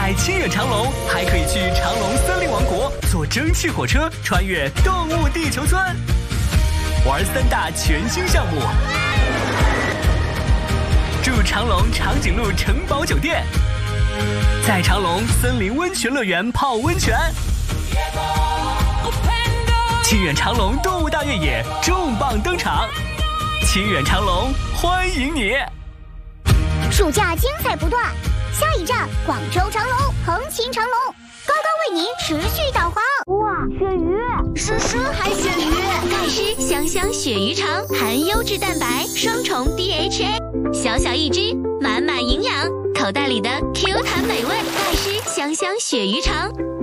在清远长隆还可以去长隆森林王国坐蒸汽火车穿越动物地球村，玩3大全新项目，住长隆长颈鹿城堡酒店，在长隆森林温泉乐园泡温泉。清远长隆动物大越野重磅登场，清远长隆欢迎你！ 暑假精彩不断，下一站广州长隆，横琴长隆，高高为您持续导航。哇，鳕鱼，诗还鳕鱼， 钙湿香香鳕鱼肠，含优质蛋白，双重 DHA， 小小一只，满满营养，口袋里的 Q 弹美味，钙湿香香鳕鱼肠。